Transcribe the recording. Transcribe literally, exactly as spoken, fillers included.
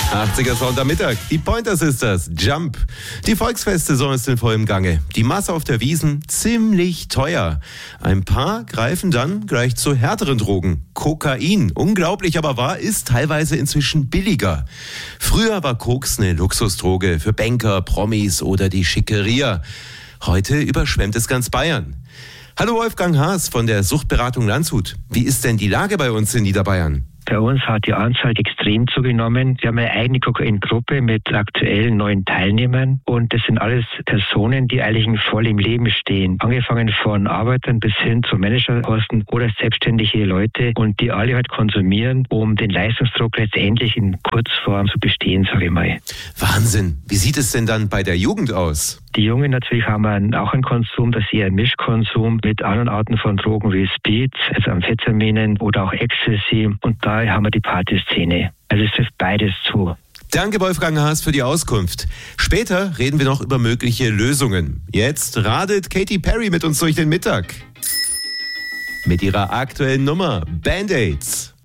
achtziger Sound am Mittag. Die Pointer Sisters, Jump. Die Volksfestsaison ist in vollem Gange. Die Masse auf der Wiesn ziemlich teuer. Ein paar greifen dann gleich zu härteren Drogen. Kokain, unglaublich aber wahr, ist teilweise inzwischen billiger. Früher war Koks eine Luxusdroge für Banker, Promis oder die Schickeria. Heute überschwemmt es ganz Bayern. Hallo Wolfgang Haas von der Suchtberatung Landshut. Wie ist denn die Lage bei uns in Niederbayern? Bei uns hat die Anzahl extrem zugenommen. Wir haben eine eigene Kokain-Gruppe mit aktuell neun Teilnehmern und das sind alles Personen, die eigentlich voll im Leben stehen. Angefangen von Arbeitern bis hin zu Managerposten oder selbstständige Leute und die alle halt konsumieren, um den Leistungsdruck letztendlich in Kurzform zu bestehen, sage ich mal. Wahnsinn! Wie sieht es denn dann bei der Jugend aus? Die Jungen natürlich haben auch einen Konsum, das ist eher ein Mischkonsum mit anderen Arten von Drogen wie Speed, also Amphetaminen oder auch Ecstasy und da haben wir die Partyszene. Also es trifft beides zu. Danke Wolfgang Haas für die Auskunft. Später reden wir noch über mögliche Lösungen. Jetzt radet Katy Perry mit uns durch den Mittag. Mit ihrer aktuellen Nummer Band-Aids.